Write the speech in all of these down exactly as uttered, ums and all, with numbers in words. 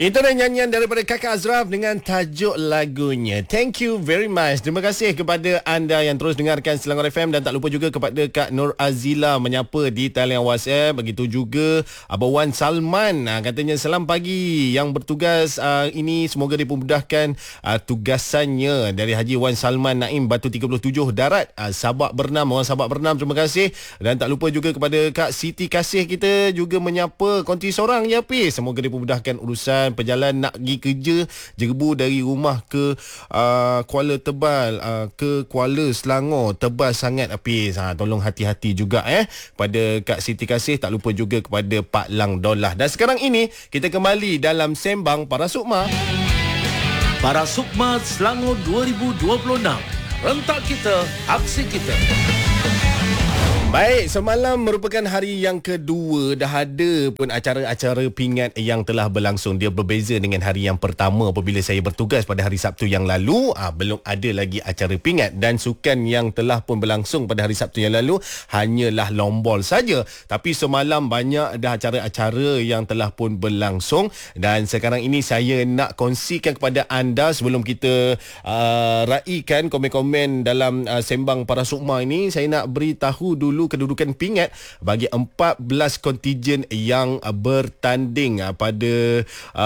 Itu dah nyanyian daripada Kakak Azraf dengan tajuk lagunya. Thank you very much. Terima kasih kepada anda yang terus dengarkan Selangor F M dan tak lupa juga kepada Kak Nur Azila menyapa di talian WhatsApp. Begitu juga Abang Wan Salman, katanya salam pagi yang bertugas uh, ini semoga dipermudahkan uh, tugasannya. Dari Haji Wan Salman Naim Batu tiga puluh tujuh Darat, uh, Sabak Bernam, orang Sabak Bernam, terima kasih. Dan tak lupa juga kepada Kak Siti Kasih, kita juga menyapa konti seorang ya Pi. Semoga dipermudahkan urusan perjalanan nak pergi kerja, Jerebu dari rumah ke uh, Kuala Tebal uh, ke Kuala Selangor, tebal sangat Apis. Ha, tolong hati-hati juga eh pada Kak Siti Kasih. Tak lupa juga kepada Pak Lang Dolah. Dan sekarang ini kita kembali dalam Sembang Para Sukma. Para Sukma Selangor dua ribu dua puluh enam. Rentak kita, aksi kita. Baik, semalam merupakan hari yang kedua. Dah ada pun acara-acara pingat yang telah berlangsung. Dia berbeza dengan hari yang pertama apabila saya bertugas pada hari Sabtu yang lalu. Ah, belum ada lagi acara pingat. Dan sukan yang telah pun berlangsung pada hari Sabtu yang lalu hanyalah lombol saja. Tapi semalam banyak dah acara-acara yang telah pun berlangsung. Dan sekarang ini saya nak kongsikan kepada anda sebelum kita uh, raikan komen-komen dalam uh, Sembang Para Sukma ini. Saya nak beritahu dulu kedudukan pingat bagi empat belas kontijen yang bertanding pada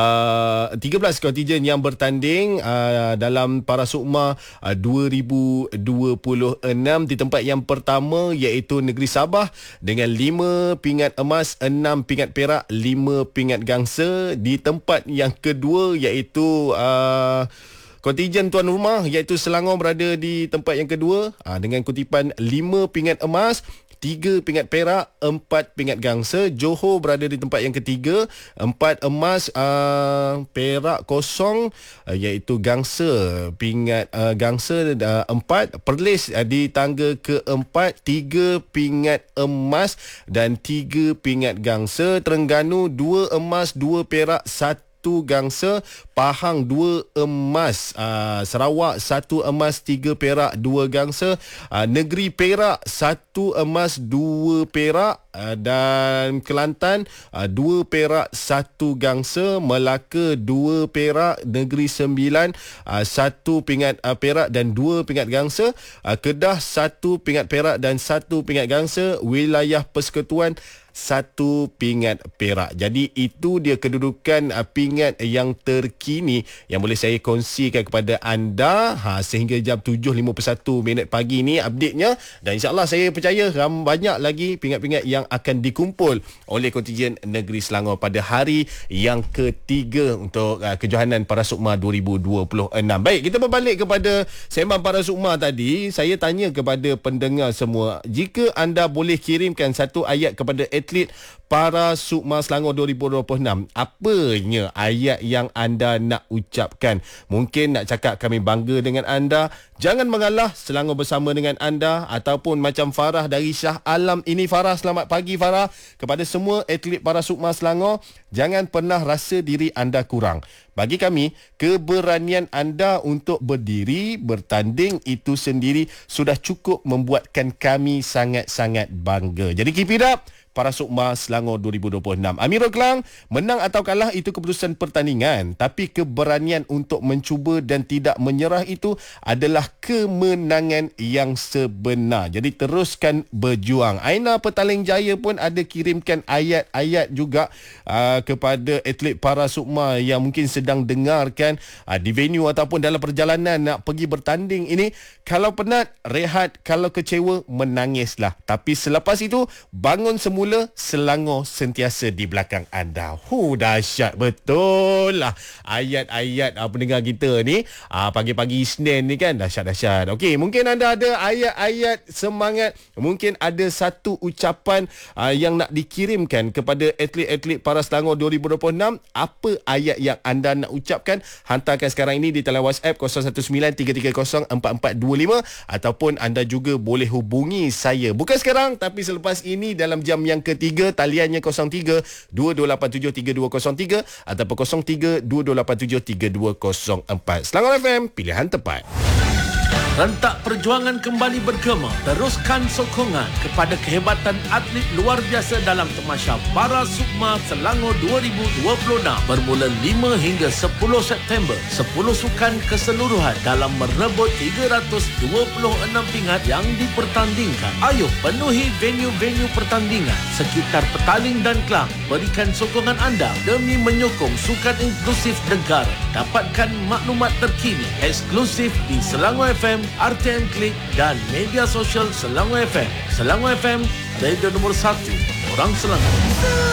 uh, tiga belas kontijen yang bertanding uh, dalam Para Sukma uh, dua ribu dua puluh enam. Di tempat yang pertama iaitu Negeri Sabah dengan lima pingat emas, enam pingat perak, lima pingat gangsa. Di tempat yang kedua iaitu uh, kontijen tuan rumah iaitu Selangor berada di tempat yang kedua aa, dengan kutipan lima pingat emas, tiga pingat perak, empat pingat gangsa. Johor berada di tempat yang ketiga, empat emas, aa, perak kosong, aa, iaitu gangsa. Pingat aa, gangsa aa, empat. Perlis aa, di tangga keempat, tiga pingat emas dan tiga pingat gangsa. Terengganu dua emas, dua perak, satu gangsa. Pahang dua emas, uh, Sarawak satu emas, tiga perak, dua gangsa. uh, Negeri Perak satu emas, dua perak, uh, dan Kelantan uh, dua perak, satu gangsa. Melaka dua perak, Negeri Sembilan uh, satu pingat uh, perak dan dua pingat gangsa. uh, Kedah satu pingat perak dan satu pingat gangsa. Wilayah Persekutuan satu pingat perak. Jadi itu dia kedudukan uh, pingat yang terkini yang boleh saya kongsikan kepada anda ha, sehingga jam tujuh lima puluh satu minit pagi ni update-nya. Dan insyaAllah saya percaya ram banyak lagi pingat-pingat yang akan dikumpul oleh kontijen Negeri Selangor pada hari yang ketiga untuk uh, kejohanan Para Sukma dua ribu dua puluh enam. Baik, kita berbalik kepada Sembang Para Sukma tadi. Saya tanya kepada pendengar semua, jika anda boleh kirimkan satu ayat kepada atlet Para Sukma Selangor dua ribu dua puluh enam, apanya ayat yang anda nak ucapkan? Mungkin nak cakap kami bangga dengan anda, jangan mengalah, Selangor bersama dengan anda. Ataupun macam Farah dari Shah Alam ini. Farah, selamat pagi Farah. Kepada semua atlet Para Sukma Selangor, jangan pernah rasa diri anda kurang. Bagi kami, keberanian anda untuk berdiri, bertanding itu sendiri sudah cukup membuatkan kami sangat-sangat bangga. Jadi keep it up Para Sukma Selangor dua ribu dua puluh enam. Amirul Kelang, menang atau kalah itu keputusan pertandingan, tapi keberanian untuk mencuba dan tidak menyerah itu adalah kemenangan yang sebenar. Jadi teruskan berjuang. Aina Petaling Jaya pun ada kirimkan ayat-ayat juga uh, kepada atlet Para Sukma yang mungkin sedang dengarkan uh, di venue ataupun dalam perjalanan nak pergi bertanding ini. Kalau penat, rehat. Kalau kecewa, menangislah. Tapi selepas itu, bangun semula. Selangor sentiasa di belakang anda. Hu, dahsyat betul lah ayat-ayat uh, pendengar kita ni uh, pagi-pagi Isnin ni kan. Dahsyat-dahsyat. Okey, mungkin anda ada ayat-ayat semangat, mungkin ada satu ucapan uh, yang nak dikirimkan kepada atlet-atlet Para Selangor dua ribu dua puluh enam. Apa ayat yang anda nak ucapkan? Hantarkan sekarang ini di talian WhatsApp kosong satu sembilan tiga tiga kosong empat empat dua lima, ataupun anda juga boleh hubungi saya, bukan sekarang tapi selepas ini dalam jam yang yang ketiga. Taliannya kosong tiga dua dua lapan tujuh tiga dua kosong tiga ataupun kosong tiga dua dua lapan tujuh tiga dua kosong empat. Selangor F M, pilihan tepat. Rentak perjuangan kembali bergema. Teruskan sokongan kepada kehebatan atlet luar biasa dalam tamasya Para Sukma Selangor dua ribu dua puluh enam bermula lima hingga sepuluh September. sepuluh sukan keseluruhan dalam merebut tiga ratus dua puluh enam pingat yang dipertandingkan. Ayuh penuhi venue-venue pertandingan sekitar Petaling dan Klang. Berikan sokongan anda demi menyokong sukan inklusif negara. Dapatkan maklumat terkini eksklusif di Selangor F M, R T M Klik dan media sosial Selangor F M. Selangor F M, radio nombor satu, orang Selangor.